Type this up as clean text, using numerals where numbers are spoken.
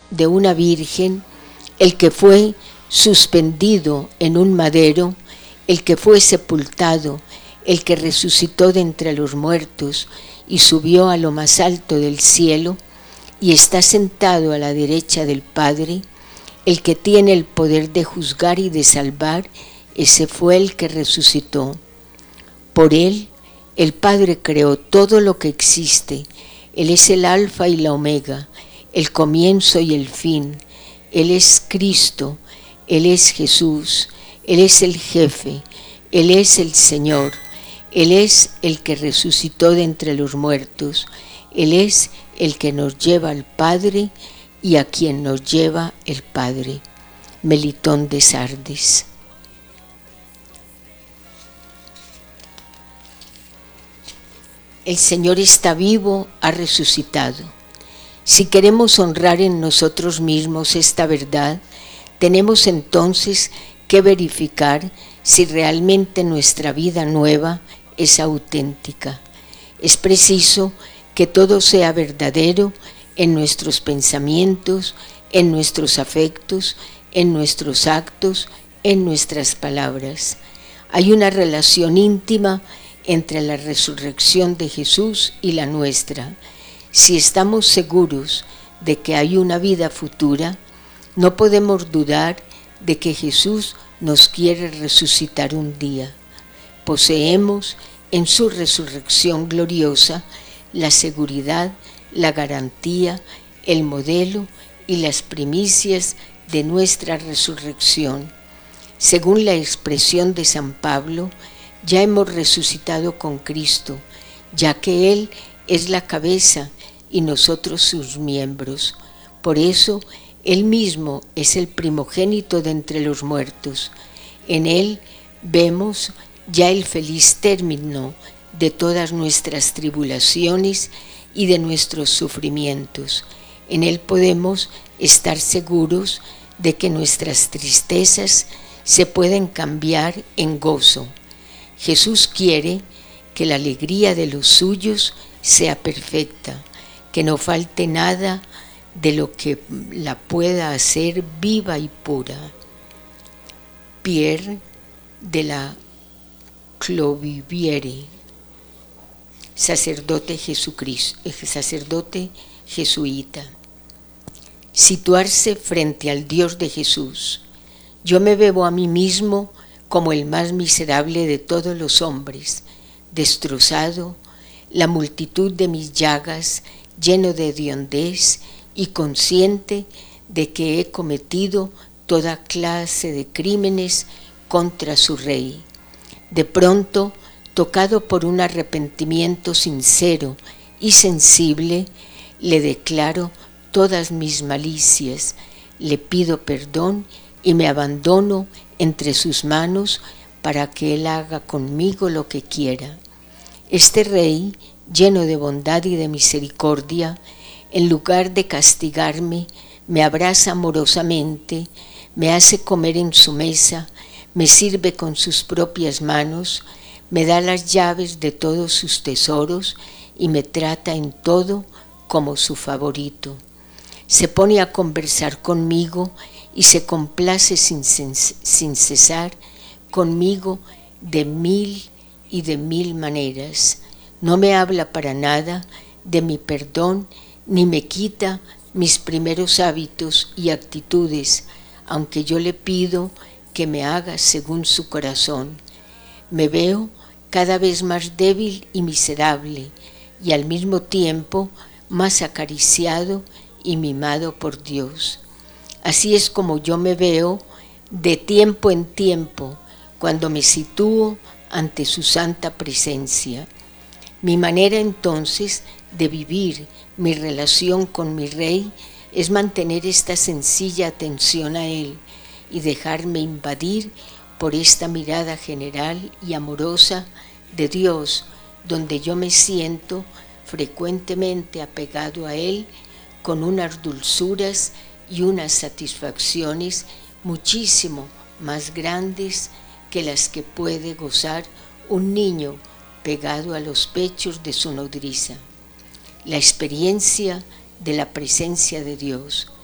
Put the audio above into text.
de una virgen, el que fue suspendido en un madero, el que fue sepultado, el que resucitó de entre los muertos y subió a lo más alto del cielo y está sentado a la derecha del Padre, el que tiene el poder de juzgar y de salvar, ese fue el que resucitó. Por él, el Padre creó todo lo que existe. Él es el Alfa y la Omega, el comienzo y el fin. Él es Cristo, Él es Jesús, Él es el jefe, Él es el Señor, Él es el que resucitó de entre los muertos, Él es el que nos lleva al Padre y a quien nos lleva el Padre. Melitón de Sardes. El Señor está vivo, ha resucitado. Si queremos honrar en nosotros mismos esta verdad, tenemos entonces que verificar si realmente nuestra vida nueva es auténtica. Es preciso que todo sea verdadero en nuestros pensamientos, en nuestros afectos, en nuestros actos, en nuestras palabras. Hay una relación íntima entre la resurrección de Jesús y la nuestra. Si estamos seguros de que hay una vida futura, no podemos dudar de que Jesús nos quiere resucitar un día. Poseemos en su resurrección gloriosa la seguridad, la garantía, el modelo y las primicias de nuestra resurrección. Según la expresión de San Pablo, ya hemos resucitado con Cristo, ya que Él es la cabeza y nosotros sus miembros. Por eso, Él mismo es el primogénito de entre los muertos. En Él vemos ya el feliz término de todas nuestras tribulaciones y de nuestros sufrimientos. En Él podemos estar seguros de que nuestras tristezas se pueden cambiar en gozo. Jesús quiere que la alegría de los suyos sea perfecta, que no falte nada de lo que la pueda hacer viva y pura. Pierre de la Cloviviere, sacerdote jesuita. Situarse frente al Dios de Jesús. Yo me veo a mí mismo como el más miserable de todos los hombres, destrozado, la multitud de mis llagas, lleno de hediondez y consciente de que he cometido toda clase de crímenes contra su Rey. De pronto, tocado por un arrepentimiento sincero y sensible, le declaro todas mis malicias, le pido perdón y me abandono entre sus manos para que Él haga conmigo lo que quiera. Este Rey, lleno de bondad y de misericordia, en lugar de castigarme, me abraza amorosamente, me hace comer en su mesa, me sirve con sus propias manos, me da las llaves de todos sus tesoros y me trata en todo como su favorito. Se pone a conversar conmigo y se complace sin cesar conmigo de mil maneras. No me habla para nada de mi perdón ni me quita mis primeros hábitos y actitudes, aunque yo le pido que me haga según su corazón. Me veo cada vez más débil y miserable y al mismo tiempo más acariciado y mimado por Dios. Así es como yo me veo de tiempo en tiempo cuando me sitúo ante su santa presencia. Mi manera entonces de vivir mi relación con mi Rey es mantener esta sencilla atención a Él y dejarme invadir por esta mirada general y amorosa de Dios, donde yo me siento frecuentemente apegado a Él con unas dulzuras y unas satisfacciones muchísimo más grandes que las que puede gozar un niño pegado a los pechos de su nodriza. La experiencia de la presencia de Dios,